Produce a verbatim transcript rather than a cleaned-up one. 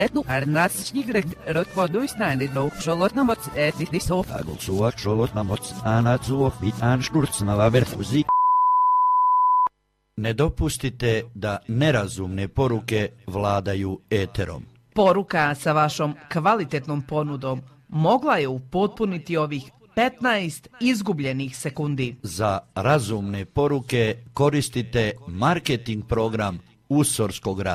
etnu arnāsņigrek rotvoduisnēni no šolotnamots ētisniso. Agulsuot šolotnamots anacuo pitan šturcnava verfuzi. Ne dopustite da nerazumne poruke vladaju eterom. Poruka sa vašom kvalitetnom ponudom mogla je upotpuniti ovih petnaest izgubljenih sekundi. Za razumne poruke koristite marketing program Usorskog